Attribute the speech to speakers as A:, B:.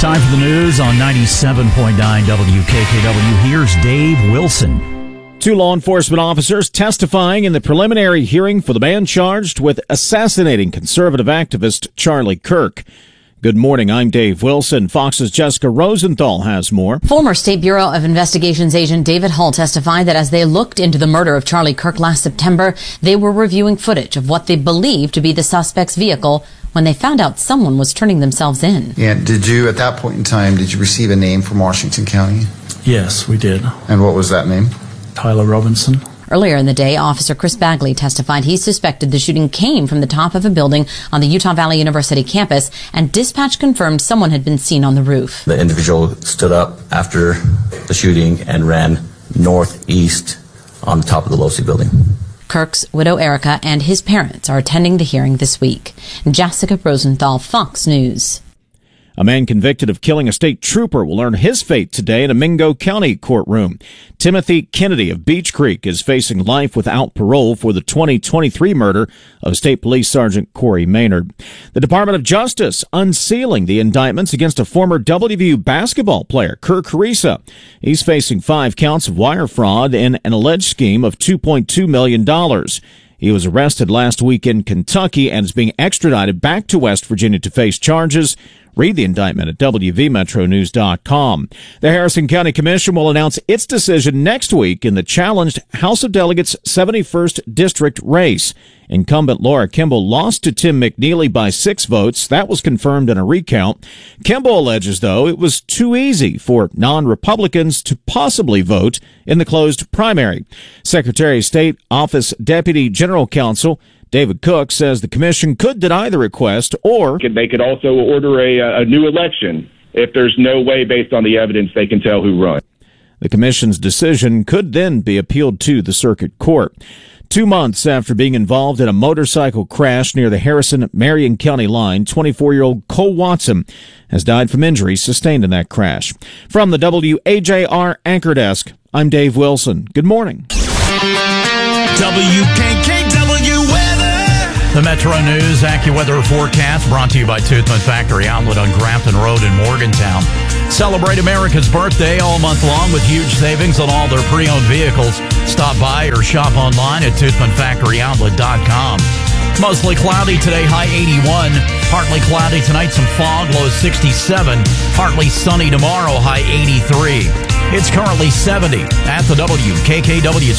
A: Time for the news on 97.9 WKKW. Here's Dave Wilson.
B: 2 law enforcement officers testifying in the preliminary hearing for the man charged with assassinating conservative activist Charlie Kirk. Good morning, I'm Dave Wilson. Fox's Jessica Rosenthal has more.
C: Former State Bureau of Investigations agent David Hull testified that as they looked into the murder of Charlie Kirk last September, they were reviewing footage of what they believed to be the suspect's vehicle when they found out someone was turning themselves in.
D: Yeah, did you, at that point in time, did you receive a name from Washington County?
E: Yes, we did.
D: And what was that name?
E: Tyler Robinson.
C: Earlier in the day, Officer Chris Bagley testified he suspected the shooting came from the top of a building on the Utah Valley University campus, and dispatch confirmed someone had been seen on the roof.
F: The individual stood up after the shooting and ran northeast on the top of the Losi building.
C: Kirk's widow Erica and his parents are attending the hearing this week. Jessica Rosenthal, Fox News.
B: A man convicted of killing a state trooper will learn his fate today in a Mingo County courtroom. Timothy Kennedy of Beech Creek is facing life without parole for the 2023 murder of State Police Sergeant Corey Maynard. The Department of Justice unsealing the indictments against a former WVU basketball player, Kerr Carissa. He's facing 5 counts of wire fraud in an alleged scheme of $2.2 million. He was arrested last week in Kentucky and is being extradited back to West Virginia to face charges. Read the indictment at WVMetroNews.com. The Harrison County Commission will announce its decision next week in the challenged House of Delegates 71st District race. Incumbent Laura Kimball lost to Tim McNeely by 6 votes. That was confirmed in a recount. Kimball alleges, though, it was too easy for non-Republicans to possibly vote in the closed primary. Secretary of State Office Deputy General Counsel David Cook says the commission could deny the request, or
G: they could also order a new election if there's no way, based on the evidence, they can tell who won.
B: The commission's decision could then be appealed to the circuit court. 2 months after being involved in a motorcycle crash near the Harrison-Marion County line, 24-year-old Cole Watson has died from injuries sustained in that crash. From the WAJR Anchor Desk, I'm Dave Wilson. Good morning.
A: WKKW weather. The Metro News AccuWeather forecast brought to you by Toothman Factory Outlet on Grafton Road in Morgantown. Celebrate America's birthday all month long with huge savings on all their pre-owned vehicles. Stop by or shop online at ToothmanFactoryOutlet.com. Mostly cloudy today, high 81. Partly cloudy tonight, some fog, low 67. Partly sunny tomorrow, high 83. It's currently 70 at the WKKW